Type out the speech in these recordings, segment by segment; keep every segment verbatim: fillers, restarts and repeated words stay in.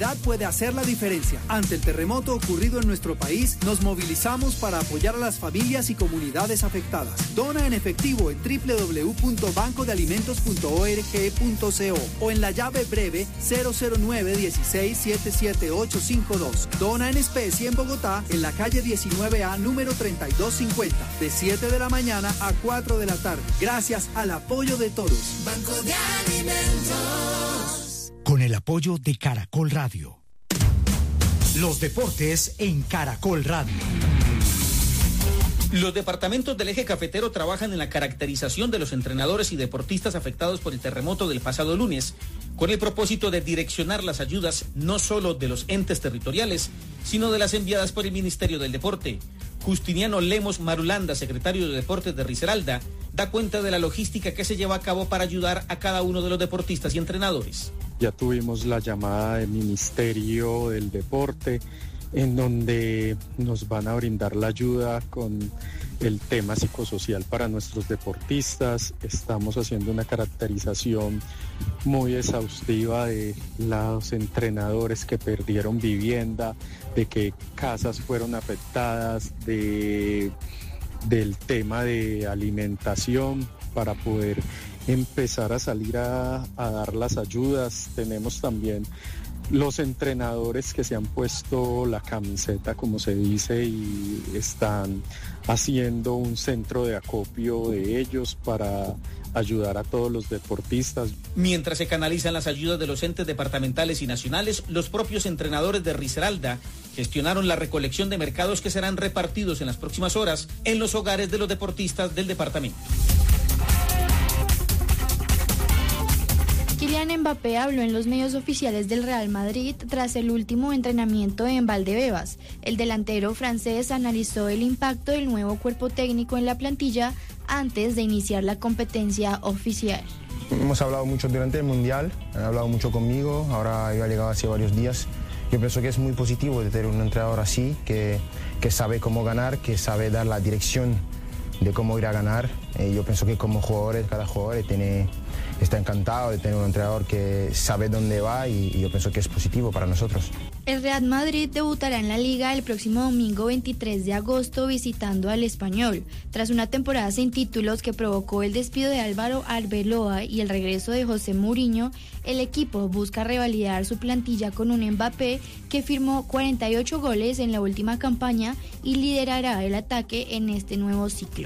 solidaridad puede hacer la diferencia. Ante el terremoto ocurrido en nuestro país, nos movilizamos para apoyar a las familias y comunidades afectadas. Dona en efectivo en doble u doble u doble u punto banco de alimentos punto org punto co o en la llave breve cero cero nueve dieciséis setenta y siete ochocientos cincuenta y dos. Dona en especie en Bogotá, en la calle diecinueve A, número treinta y dos cincuenta, de siete de la mañana a cuatro de la tarde. Gracias al apoyo de todos. Banco de Alimentos. Con el apoyo de Caracol Radio. Los deportes en Caracol Radio. Los departamentos del eje cafetero trabajan en la caracterización de los entrenadores y deportistas afectados por el terremoto del pasado lunes, con el propósito de direccionar las ayudas no solo de los entes territoriales, sino de las enviadas por el Ministerio del Deporte. Justiniano Lemos Marulanda, secretario de Deportes de Risaralda, da cuenta de la logística que se lleva a cabo para ayudar a cada uno de los deportistas y entrenadores. Ya tuvimos la llamada del Ministerio del Deporte, en donde nos van a brindar la ayuda con el tema psicosocial para nuestros deportistas. Estamos haciendo una caracterización muy exhaustiva de los entrenadores que perdieron vivienda, de qué casas fueron afectadas, de, del tema de alimentación para poder empezar a salir a, a dar las ayudas. Tenemos también los entrenadores que se han puesto la camiseta, como se dice, y están haciendo un centro de acopio de ellos para ayudar a todos los deportistas. Mientras se canalizan las ayudas de los entes departamentales y nacionales, los propios entrenadores de Risaralda gestionaron la recolección de mercados que serán repartidos en las próximas horas en los hogares de los deportistas del departamento. Kylian Mbappé habló en los medios oficiales del Real Madrid tras el último entrenamiento en Valdebebas. El delantero francés analizó el impacto del nuevo cuerpo técnico en la plantilla antes de iniciar la competencia oficial. Hemos hablado mucho durante el Mundial, han hablado mucho conmigo, ahora yo he llegado hace varios días. Yo pienso que es muy positivo de tener un entrenador así, que, que sabe cómo ganar, que sabe dar la dirección de cómo ir a ganar. Eh, yo pienso que como jugadores, cada jugador tiene... está encantado de tener un entrenador que sabe dónde va y, y yo pienso que es positivo para nosotros. El Real Madrid debutará en la Liga el próximo domingo veintitrés de agosto visitando al Español. Tras una temporada sin títulos que provocó el despido de Álvaro Arbeloa y el regreso de José Mourinho, el equipo busca revalidar su plantilla con un Mbappé que firmó cuarenta y ocho goles en la última campaña y liderará el ataque en este nuevo ciclo.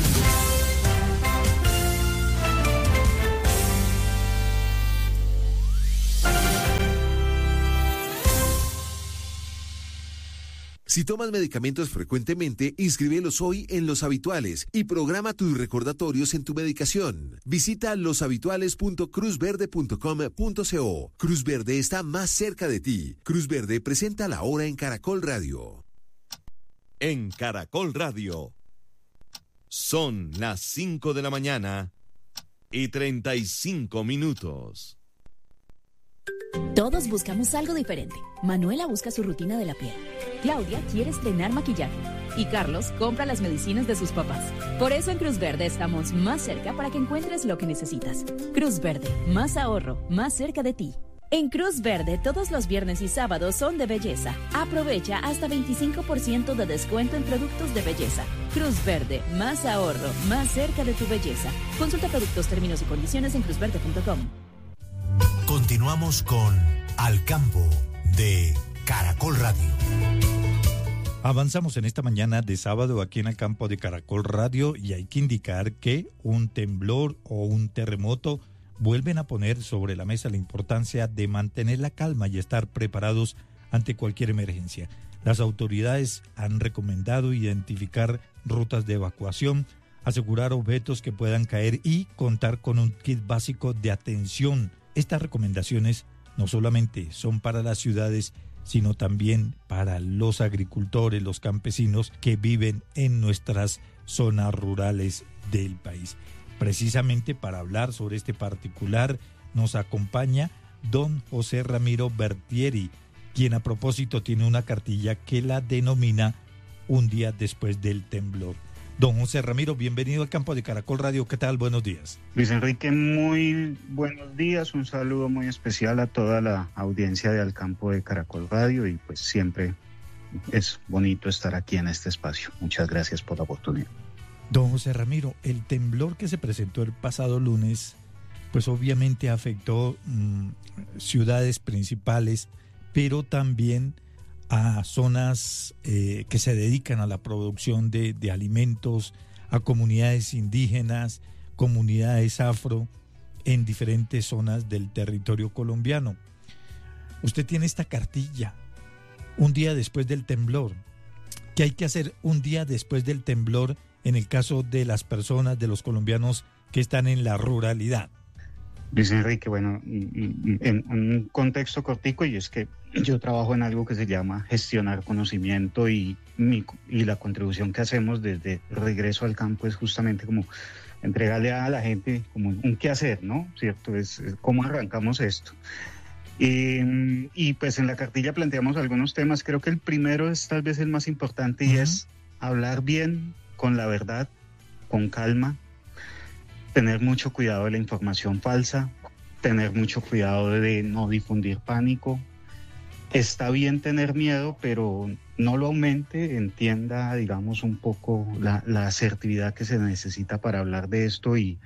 Si tomas medicamentos frecuentemente, inscríbelos hoy en Los Habituales y programa tus recordatorios en tu medicación. Visita los habituales punto cruz verde punto com punto co. Cruz Verde está más cerca de ti. Cruz Verde presenta la hora en Caracol Radio. En Caracol Radio. Son las cinco de la mañana y treinta y cinco minutos. Todos buscamos algo diferente. Manuela busca su rutina de la piel. Claudia quiere estrenar maquillaje. Y Carlos compra las medicinas de sus papás. Por eso en Cruz Verde estamos más cerca para que encuentres lo que necesitas. Cruz Verde, más ahorro, más cerca de ti. En Cruz Verde, todos los viernes y sábados son de belleza. Aprovecha hasta veinticinco por ciento de descuento en productos de belleza. Cruz Verde, más ahorro, más cerca de tu belleza. Consulta productos, términos y condiciones en cruz verde punto com. Continuamos con Al Campo de Caracol Radio. Avanzamos en esta mañana de sábado aquí en el campo de Caracol Radio y hay que indicar que un temblor o un terremoto vuelven a poner sobre la mesa la importancia de mantener la calma y estar preparados ante cualquier emergencia. Las autoridades han recomendado identificar rutas de evacuación, asegurar objetos que puedan caer y contar con un kit básico de atención. Estas recomendaciones no solamente son para las ciudades, sino también para los agricultores, los campesinos que viven en nuestras zonas rurales del país. Precisamente para hablar sobre este particular nos acompaña don José Ramiro Bertieri, quien a propósito tiene una cartilla que la denomina Un día después del temblor. Don José Ramiro, bienvenido al campo de Caracol Radio. ¿Qué tal? Buenos días. Luis Enrique, muy buenos días. Un saludo muy especial a toda la audiencia de Al Campo de Caracol Radio y pues siempre es bonito estar aquí en este espacio. Muchas gracias por la oportunidad. Don José Ramiro, el temblor que se presentó el pasado lunes, pues obviamente afectó mmm, ciudades principales, pero también a zonas eh, que se dedican a la producción de, de alimentos, a comunidades indígenas, comunidades afro, en diferentes zonas del territorio colombiano. Usted tiene esta cartilla, un día después del temblor. ¿Qué hay que hacer un día después del temblor en el caso de las personas, de los colombianos que están en la ruralidad? Luis Enrique, bueno, en un contexto cortico, y es que yo trabajo en algo que se llama gestionar conocimiento y, mi, y la contribución que hacemos desde Regreso al Campo es justamente como entregarle a la gente como un qué hacer, ¿no? ¿Cierto? Es, es cómo arrancamos esto. Y, y pues en la cartilla planteamos algunos temas. Creo que el primero es tal vez el más importante y uh-huh. es hablar bien, con la verdad, con calma, tener mucho cuidado de la información falsa, tener mucho cuidado de no difundir pánico. Está bien tener miedo, pero no lo aumente, entienda, digamos, un poco la, la asertividad que se necesita para hablar de esto y,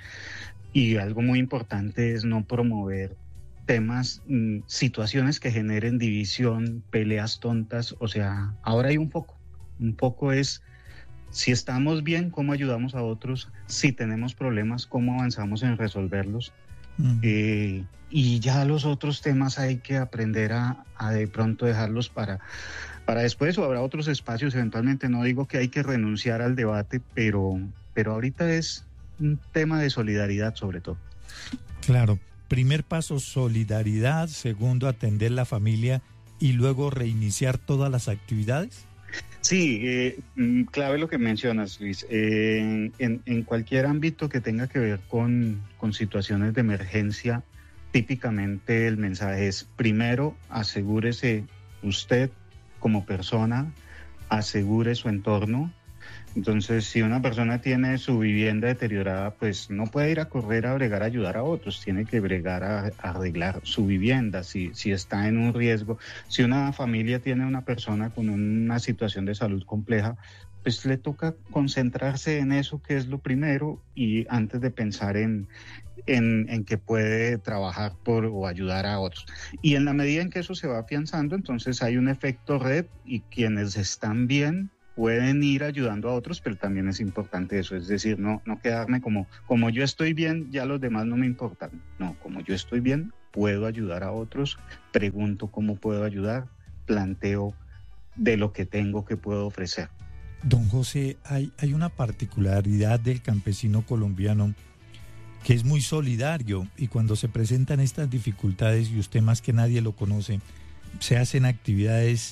y algo muy importante es no promover temas, mmm, situaciones que generen división, peleas tontas. O sea, ahora hay un foco, un foco es si estamos bien, cómo ayudamos a otros, si tenemos problemas, cómo avanzamos en resolverlos. Uh-huh. Eh, y ya los otros temas hay que aprender a, a de pronto dejarlos para, para después, o habrá otros espacios eventualmente. No digo que hay que renunciar al debate, pero, pero ahorita es un tema de solidaridad sobre todo. Claro, primer paso, solidaridad. Segundo, atender la familia y luego reiniciar todas las actividades. Sí, eh, clave lo que mencionas, Luis. Eh, en, en cualquier ámbito que tenga que ver con, con situaciones de emergencia, típicamente el mensaje es, primero, asegúrese usted como persona, asegure su entorno. Entonces, si una persona tiene su vivienda deteriorada, pues no puede ir a correr a bregar a ayudar a otros, tiene que bregar a, a arreglar su vivienda, si, si está en un riesgo. Si una familia tiene una persona con una situación de salud compleja, pues le toca concentrarse en eso, que es lo primero, y antes de pensar en, en, en que puede trabajar por o ayudar a otros. Y en la medida en que eso se va afianzando, entonces hay un efecto red y quienes están bien pueden ir ayudando a otros, pero también es importante eso, es decir, no, no quedarme como, como yo estoy bien, ya los demás no me importan. No, como yo estoy bien, puedo ayudar a otros, pregunto cómo puedo ayudar, planteo de lo que tengo que puedo ofrecer. Don José, hay, hay una particularidad del campesino colombiano que es muy solidario y cuando se presentan estas dificultades, y usted más que nadie lo conoce, se hacen actividades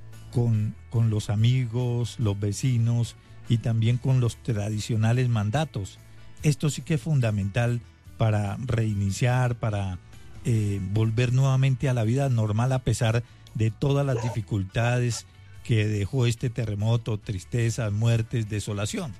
Con, con los amigos, los vecinos y también con los tradicionales mandatos. Esto sí que es fundamental para reiniciar, para eh, volver nuevamente a la vida normal a pesar de todas las dificultades que dejó este terremoto, tristezas, muertes, desolación.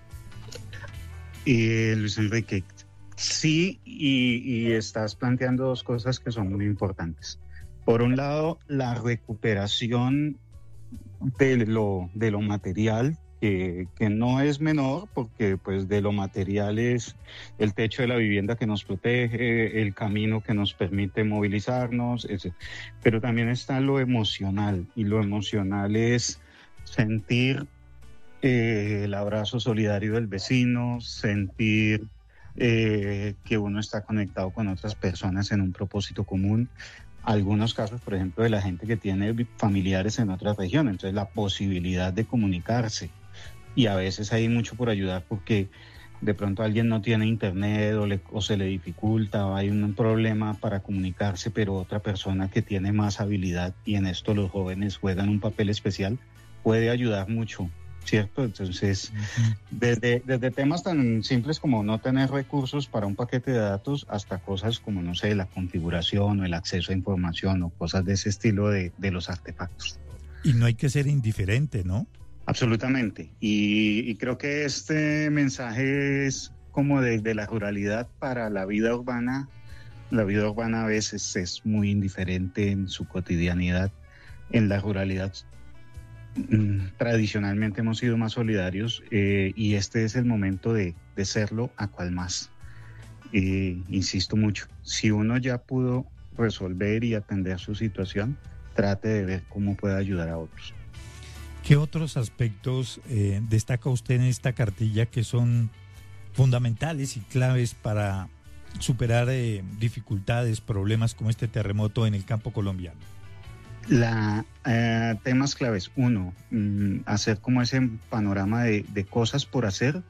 Eh, Luis Enrique, sí, y, y estás planteando dos cosas que son muy importantes. Por un lado, la recuperación de lo, de lo material, que, que no es menor, porque pues de lo material es el techo de la vivienda que nos protege, el camino que nos permite movilizarnos, ese. Pero también está lo emocional, y lo emocional es sentir eh, el abrazo solidario del vecino, sentir eh, que uno está conectado con otras personas en un propósito común. Algunos casos, por ejemplo, de la gente que tiene familiares en otras regiones, entonces la posibilidad de comunicarse, y a veces hay mucho por ayudar porque de pronto alguien no tiene internet o, le, o se le dificulta o hay un problema para comunicarse, pero otra persona que tiene más habilidad, y en esto los jóvenes juegan un papel especial, puede ayudar mucho, ¿cierto? Entonces, uh-huh. desde, desde temas tan simples como no tener recursos para un paquete de datos hasta cosas como, no sé, la configuración o el acceso a información o cosas de ese estilo de, de los artefactos. Y no hay que ser indiferente, ¿no? Absolutamente. Y, y creo que este mensaje es como desde la ruralidad para la vida urbana. La vida urbana a veces es muy indiferente en su cotidianidad. En la ruralidad mmm, tradicionalmente hemos sido más solidarios eh, y este es el momento de, de serlo a cual más. Eh, insisto mucho, si uno ya pudo resolver y atender su situación, trate de ver cómo puede ayudar a otros. ¿Qué otros aspectos eh, destaca usted en esta cartilla que son fundamentales y claves para superar eh, dificultades, problemas como este terremoto en el campo colombiano? La, eh, temas claves. Uno, mmm, hacer como ese panorama de, de cosas por hacer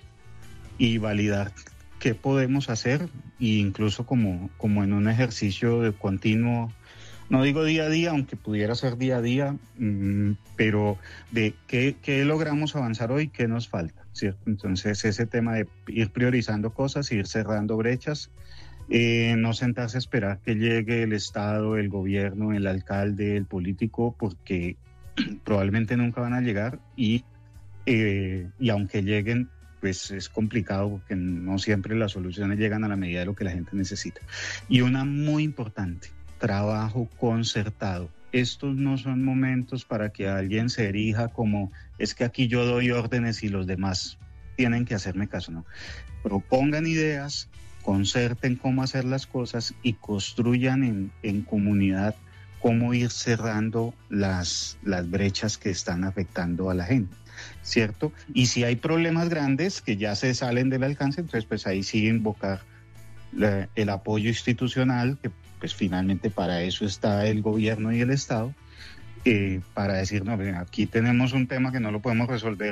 y validar qué podemos hacer, e incluso como, como en un ejercicio de continuo, no digo día a día, aunque pudiera ser día a día, mmm, pero de qué, qué logramos avanzar hoy, qué nos falta, ¿cierto? Entonces ese tema de ir priorizando cosas, ir cerrando brechas, eh, no sentarse a esperar que llegue el Estado, el gobierno, el alcalde, el político, porque probablemente nunca van a llegar y, eh, y aunque lleguen, pues es complicado porque no siempre las soluciones llegan a la medida de lo que la gente necesita. Y una muy importante, trabajo concertado. Estos no son momentos para que alguien se erija como es que aquí yo doy órdenes y los demás tienen que hacerme caso, no. Propongan ideas, concerten cómo hacer las cosas y construyan en, en comunidad cómo ir cerrando las, las brechas que están afectando a la gente, ¿cierto? Y si hay problemas grandes que ya se salen del alcance, entonces pues ahí sí invocar la, el apoyo institucional, que pues finalmente para eso está el gobierno y el Estado, eh, para decir, no, aquí tenemos un tema que no lo podemos resolver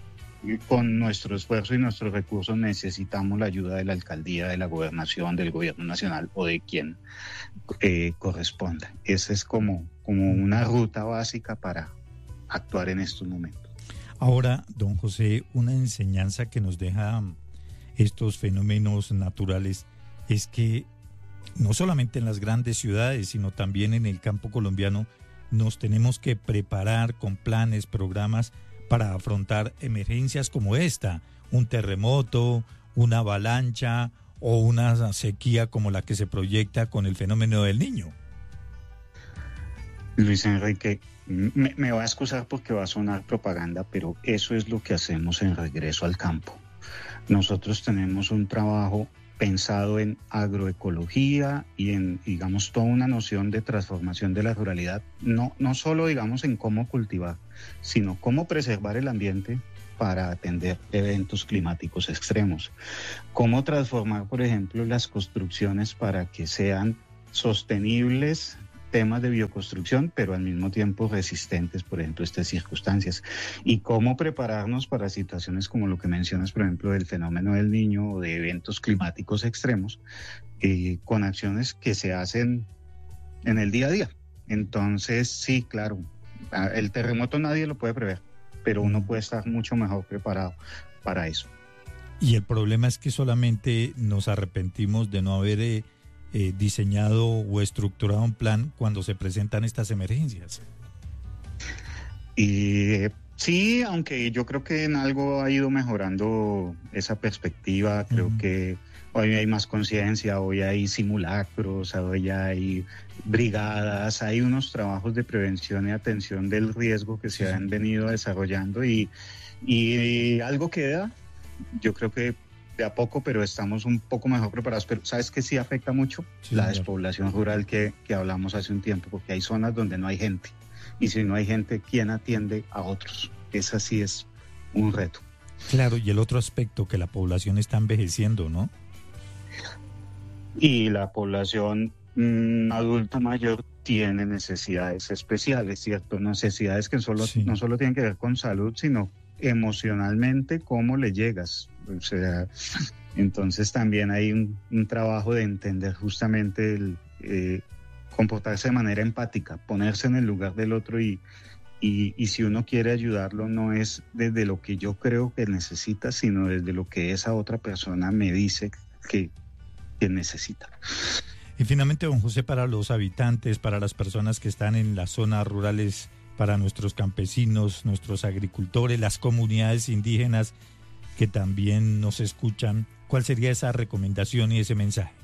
con nuestro esfuerzo y nuestros recursos, necesitamos la ayuda de la alcaldía, de la gobernación, del gobierno nacional o de quien eh, corresponda. Esa es como, como una ruta básica para actuar en estos momentos. Ahora, don José, una enseñanza que nos deja estos fenómenos naturales es que no solamente en las grandes ciudades, sino también en el campo colombiano, nos tenemos que preparar con planes, programas para afrontar emergencias como esta, un terremoto, una avalancha o una sequía como la que se proyecta con el fenómeno del Niño. Luis Enrique, me, me va a excusar porque va a sonar propaganda, pero eso es lo que hacemos en Regreso al Campo. Nosotros tenemos un trabajo pensado en agroecología y en, digamos, toda una noción de transformación de la ruralidad, no, no solo, digamos, en cómo cultivar, sino cómo preservar el ambiente para atender eventos climáticos extremos, cómo transformar, por ejemplo, las construcciones para que sean sostenibles, temas de bioconstrucción, pero al mismo tiempo resistentes, por ejemplo, a estas circunstancias, y cómo prepararnos para situaciones como lo que mencionas, por ejemplo, del fenómeno del Niño o de eventos climáticos extremos, eh, con acciones que se hacen en el día a día. Entonces, sí, claro, el terremoto nadie lo puede prever, pero uno puede estar mucho mejor preparado para eso. Y el problema es que solamente nos arrepentimos de no haber eh, eh, diseñado o estructurado un plan cuando se presentan estas emergencias. Y sí, aunque yo creo que en algo ha ido mejorando esa perspectiva, creo uh-huh. que hoy hay más conciencia, hoy hay simulacros, hoy hay brigadas, hay unos trabajos de prevención y atención del riesgo que se han venido desarrollando y, y algo queda, yo creo que de a poco, pero estamos un poco mejor preparados. Pero ¿sabes qué sí afecta mucho? Sí, la despoblación rural que, que hablamos hace un tiempo, porque hay zonas donde no hay gente. Y si no hay gente, ¿quién atiende a otros? Ese sí es un reto. Claro, y el otro aspecto, que la población está envejeciendo, ¿no? Y la población mmm, adulta mayor tiene necesidades especiales, ¿cierto? Necesidades que solo, sí. no solo tienen que ver con salud, sino emocionalmente, cómo le llegas. O sea, entonces también hay un, un trabajo de entender justamente el eh, comportarse de manera empática, ponerse en el lugar del otro y, y, y si uno quiere ayudarlo no es desde lo que yo creo que necesita, sino desde lo que esa otra persona me dice que, que necesita. Y finalmente, don José, para los habitantes, para las personas que están en las zonas rurales para nuestros campesinos, nuestros agricultores, las comunidades indígenas que también nos escuchan? ¿Cuál sería esa recomendación y ese mensaje?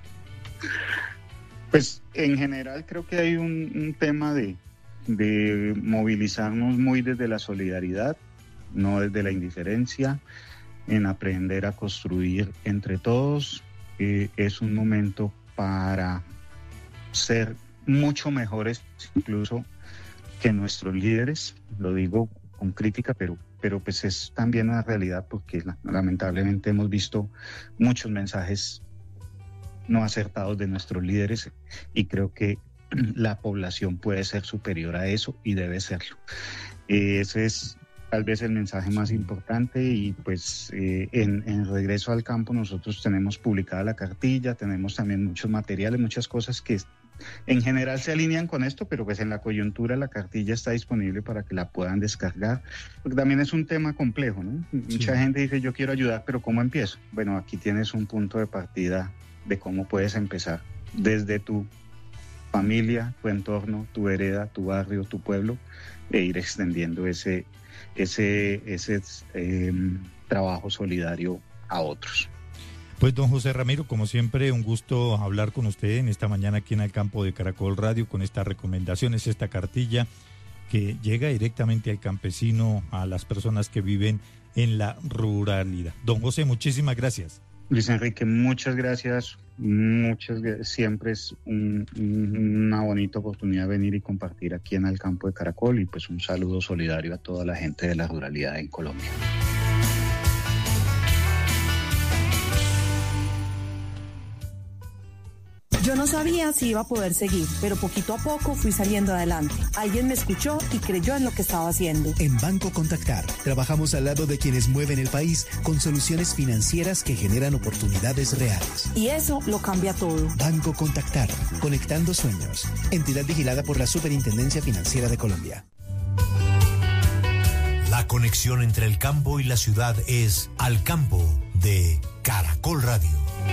Pues en general creo que hay un, un tema de, de movilizarnos muy desde la solidaridad, no desde la indiferencia, en aprender a construir entre todos. Eh, es un momento para ser mucho mejores incluso que nuestros líderes, lo digo con crítica, pero, pero pues es también una realidad porque lamentablemente hemos visto muchos mensajes no acertados de nuestros líderes y creo que la población puede ser superior a eso y debe serlo. Eh, ese es tal vez el mensaje más importante y pues eh, en, en Regreso al Campo nosotros tenemos publicada la cartilla, tenemos también muchos materiales, muchas cosas que en general se alinean con esto, pero pues en la coyuntura la cartilla está disponible para que la puedan descargar, porque también es un tema complejo, ¿no? Sí. Mucha gente dice yo quiero ayudar, pero ¿cómo empiezo? Bueno, aquí tienes un punto de partida de cómo puedes empezar desde tu familia, tu entorno, tu vereda, tu barrio, tu pueblo, e ir extendiendo ese, ese, ese eh, trabajo solidario a otros. Pues don José Ramiro, como siempre, un gusto hablar con usted en esta mañana aquí en el campo de Caracol Radio con estas recomendaciones, esta cartilla que llega directamente al campesino, a las personas que viven en la ruralidad. Don José, muchísimas gracias. Luis Enrique, muchas gracias. Muchas siempre es un, una bonita oportunidad venir y compartir aquí en el campo de Caracol y pues un saludo solidario a toda la gente de la ruralidad en Colombia. Yo no sabía si iba a poder seguir, pero poquito a poco fui saliendo adelante. Alguien me escuchó y creyó en lo que estaba haciendo. En Banco Contactar, trabajamos al lado de quienes mueven el país con soluciones financieras que generan oportunidades reales. Y eso lo cambia todo. Banco Contactar, conectando sueños. Entidad vigilada por la Superintendencia Financiera de Colombia. La conexión entre el campo y la ciudad es Al Campo de Caracol Radio.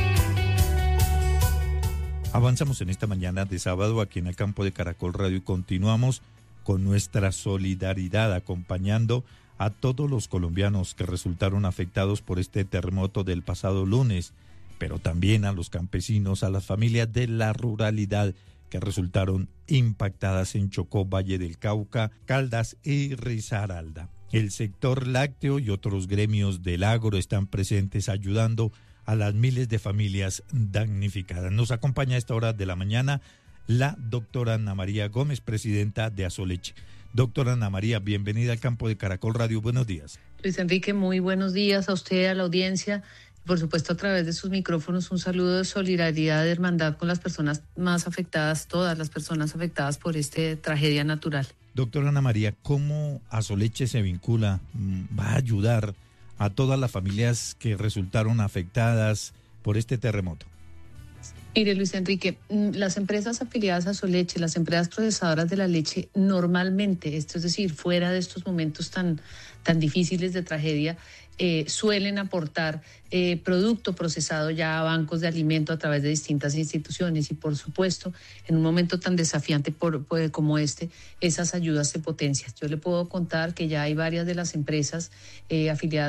Avanzamos en esta mañana de sábado aquí en el campo de Caracol Radio y continuamos con nuestra solidaridad acompañando a todos los colombianos que resultaron afectados por este terremoto del pasado lunes, pero también a los campesinos, a las familias de la ruralidad que resultaron impactadas en Chocó, Valle del Cauca, Caldas y Risaralda. El sector lácteo y otros gremios del agro están presentes ayudando a las miles de familias damnificadas. Nos acompaña a esta hora de la mañana la doctora Ana María Gómez, presidenta de Asoleche. Doctora Ana María, bienvenida al campo de Caracol Radio. Buenos días. Luis Enrique, muy buenos días a usted, a la audiencia. Por supuesto, a través de sus micrófonos, un saludo de solidaridad, de hermandad con las personas más afectadas, todas las personas afectadas por esta tragedia natural. Doctora Ana María, ¿cómo Asoleche se vincula, va a ayudar a todas las familias que resultaron afectadas por este terremoto? Mire, Luis Enrique, las empresas afiliadas a Asoleche, las empresas procesadoras de la leche, normalmente, esto es decir, fuera de estos momentos tan, tan difíciles de tragedia, eh, suelen aportar eh, producto procesado ya a bancos de alimento a través de distintas instituciones y, por supuesto, en un momento tan desafiante por, por, como este, esas ayudas se potencian. Yo le puedo contar que ya hay varias de las empresas eh, afiliadas